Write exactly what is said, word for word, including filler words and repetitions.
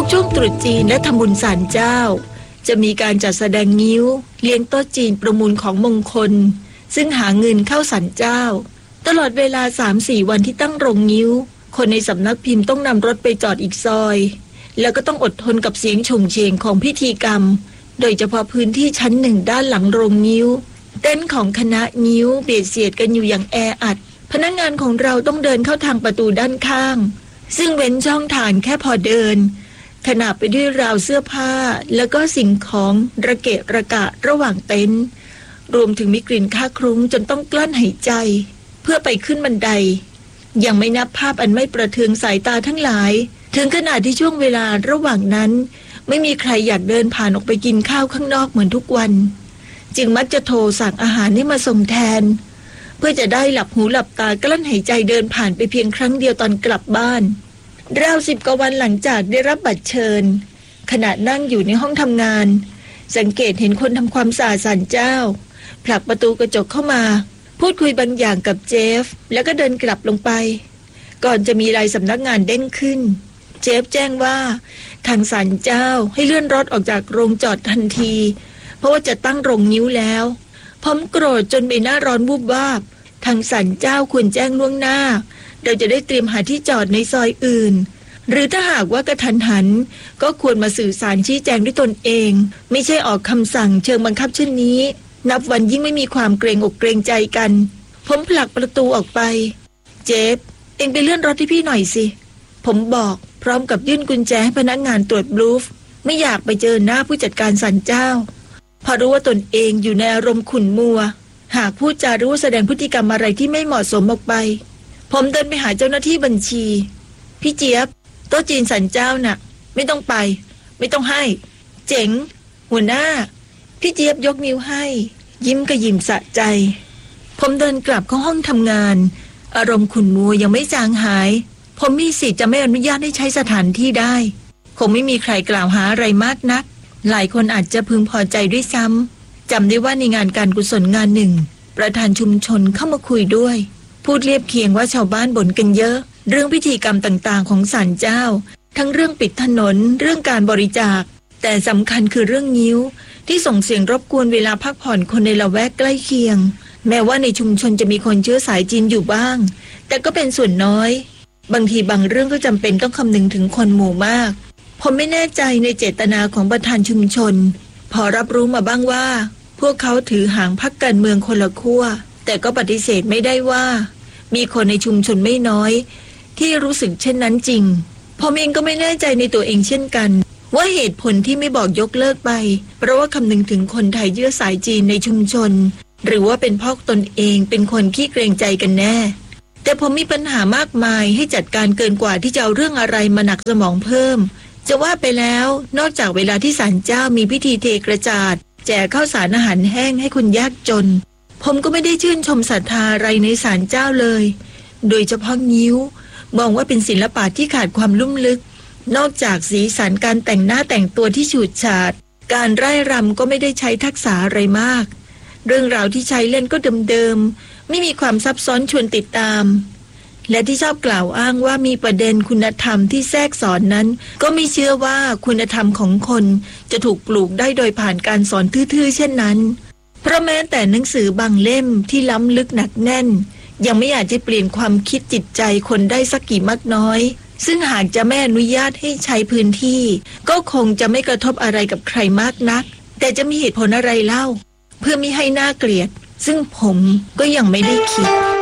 กช่วงตรุษจีนและทำบุญศาลเจ้าจะมีการจัดแสดงงิ้วเลี้ยงโต๊ะจีนประมูลของมงคลซึ่งหาเงินเข้าศาลเจ้าตลอดเวลา สามถึงสี่ วันที่ตั้งโรงงิ้วคนในสำนักพิมพ์ต้องนำรถไปจอดอีกซอยแล้วก็ต้องอดทนกับเสียงฉงเฉงของพิธีกรรมโดยเฉพาะพื้นที่ชั้นหนึ่งด้านหลังโรงงิ้วเต็นท์ของคณะงิ้วเบียดเสียดกันอยู่อย่างแออัดพนักงานของเราต้องเดินเข้าทางประตูด้านข้างซึ่งเว้นช่องทางแค่พอเดินขนาบไปด้วยราวเสื้อผ้าแล้วก็สิ่งของระเกะระกะระหว่างเต็นท์รวมถึงมีกลิ่นคละคลุ้งจนต้องกลั้นหายใจเพื่อไปขึ้นบันไดยังไม่นับภาพอันไม่ประเทืองสายตาทั้งหลายถึงขนาดที่ช่วงเวลาระหว่างนั้นไม่มีใครอยากเดินผ่านออกไปกินข้าวข้างนอกเหมือนทุกวันจึงมักจะโทรสั่งอาหารให้มาส่งแทนเพื่อจะได้หลับหูหลับตากลั้นหายใจเดินผ่านไปเพียงครั้งเดียวตอนกลับบ้านราวสิบกว่าวันหลังจากได้รับบัตรเชิญขณะนั่งอยู่ในห้องทำงานสังเกตเห็นคนทำความสะอาดศาลเจ้าผลักประตูกระจกเข้ามาพูดคุยบางอย่างกับเจฟแล้วก็เดินกลับลงไปก่อนจะมีรายสำนักงานเด้งขึ้นเจฟแจ้งว่าทางศาลเจ้าให้เลื่อนรถออกจากโรงจอดทันทีเพราะว่าจะตั้งโรงงิ้วแล้วผมโกรธจนใบหน้าร้อนวูบวาบทางศาลเจ้าควรแจ้งล่วงหน้าเราจะได้เตรียมหาที่จอดในซอยอื่นหรือถ้าหากว่ากระทันหันก็ควรมาสื่อสารชี้แจงด้วยตนเองไม่ใช่ออกคำสั่งเชิงบังคับเช่นนี้นับวันยิ่งไม่มีความเกรงอกเกรงใจกันผมผลักประตูออกไปเจฟเอ็งไปเลื่อนรถให้พี่หน่อยสิผมบอกพร้อมกับยื่นกุญแจให้พนักงานตรวจบลูฟไม่อยากไปเจอหน้าผู้จัดการศาลเจ้าพอรู้ว่าตนเองอยู่ในอารมณ์ขุ่นมัวหากพูดจารู้แสดงพฤติกรรมอะไรที่ไม่เหมาะสมออกไปผมเดินไปหาเจ้าหน้าที่บัญชีพี่เจี๊ยบโต๊ะจีนศาลเจ้าน่ะไม่ต้องไปไม่ต้องให้เจ๋งหัวหน้าพี่เจี๊ยบยกนิ้วให้ยิ้มกระยิมสะใจผมเดินกลับเข้าห้องทำงานอารมณ์ขุ่นมัวยังไม่จางหายผมมีสิทธิ์จะไม่อนุญาตให้ใช้สถานที่ได้คงไม่มีใครกล่าวหาอะไรมากนักหลายคนอาจจะพึงพอใจด้วยซ้ำจำได้ว่าในงานการกุศลงานหนึ่งประธานชุมชนเข้ามาคุยด้วยพูดเรียบเคียงว่าชาวบ้านบ่นกันเยอะเรื่องพิธีกรรมต่างๆของศาลเจ้าทั้งเรื่องปิดถนนเรื่องการบริจาคแต่สำคัญคือเรื่องงิ้วที่ส่งเสียงรบกวนเวลาพักผ่อนคนในละแวกใกล้เคียงแม้ว่าในชุมชนจะมีคนเชื้อสายจีนอยู่บ้างแต่ก็เป็นส่วนน้อยบางทีบางเรื่องก็จำเป็นต้องคำนึงถึงคนหมู่มากผมไม่แน่ใจในเจตนาของประธานชุมชนพอรับรู้มาบ้างว่าพวกเขาถือหางพรรคการเมืองคนละขั้วแต่ก็ปฏิเสธไม่ได้ว่ามีคนในชุมชนไม่น้อยที่รู้สึกเช่นนั้นจริงผมเองก็ไม่แน่ใจในตัวเองเช่นกันว่าเหตุผลที่ไม่บอกยกเลิกไปเพราะว่าคำนึงถึงคนไทยเชื้อสายจีนในชุมชนหรือว่าเป็นเพราะตนเองเป็นคนขี้เกรงใจกันแน่แต่ผมมีปัญหามากมายให้จัดการเกินกว่าที่จะเอาเรื่องอะไรมาหนักสมองเพิ่มจะว่าไปแล้วนอกจากเวลาที่ศาลเจ้ามีพิธีเทกระจาดแจกข้าวสารอาหารแห้งให้คนยากจนผมก็ไม่ได้ชื่นชมศรัทธาอะไรในศาลเจ้าเลยโดยเฉพาะงิ้วมองว่าเป็นศิลปะที่ขาดความลุ่มลึกนอกจากสีสันการแต่งหน้าแต่งตัวที่ฉูดฉาดการร่ายรำก็ไม่ได้ใช้ทักษะอะไรมากเรื่องราวที่ใช้เล่นก็เดิมๆไม่มีความซับซ้อนชวนติดตามและที่ชอบกล่าวอ้างว่ามีประเด็นคุณธรรมที่แทรกสอนนั้นก็ไม่เชื่อว่าคุณธรรมของคนจะถูกปลูกได้โดยผ่านการสอนทื่อๆเช่นนั้นเพราะแม้แต่หนังสือบางเล่มที่ล้ำลึกหนักแน่นยังไม่อาจจะเปลี่ยนความคิดจิตใจคนได้สักกี่มากน้อยซึ่งหากจะไม่อนุญาตให้ใช้พื้นที่ก็คงจะไม่กระทบอะไรกับใครมากนักแต่จะมีเหตุผลอะไรเล่าเพื่อมิให้น่าเกลียดซึ่งผมก็ยังไม่ได้คิด